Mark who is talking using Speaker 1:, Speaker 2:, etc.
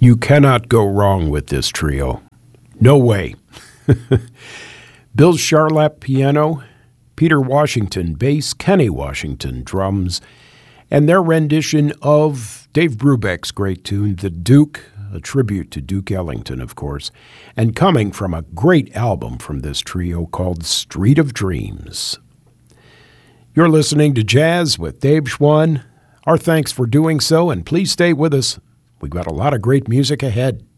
Speaker 1: You cannot go wrong with this trio. No way. Bill Charlap, piano, Peter Washington, bass, Kenny Washington, drums, and their rendition of Dave Brubeck's great tune, The Duke, a tribute to Duke Ellington, of course, and coming from a great album from this trio called Street of Dreams. You're listening to Jazz with Dave Schwann. Our thanks for doing so, and please stay with us. We've got a lot of great music ahead.